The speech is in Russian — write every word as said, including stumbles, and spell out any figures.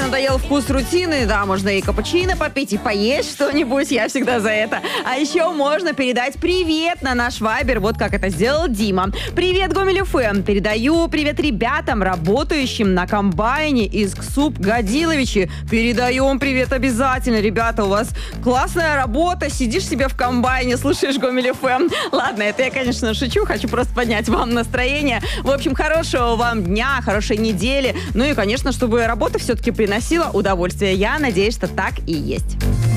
надоел вкус рутины, да, можно и капучино попить, и поесть что-нибудь, я всегда за это. А еще можно передать привет на наш вайбер, вот как это сделал Дима. Привет, Гомель эф эм. Передаю привет ребятам, работающим на комбайне из КСУП Годиловичи. Передаем привет обязательно. Ребята, у вас классная работа, сидишь себе в комбайне, слушаешь Гомель эф эм. Ладно, это я, конечно, шучу, хочу просто поднять вам настроение. В общем, хорошего вам дня, хорошей недели. Ну и, конечно, чтобы работа все-таки приносила удовольствие. Я надеюсь, что так и есть.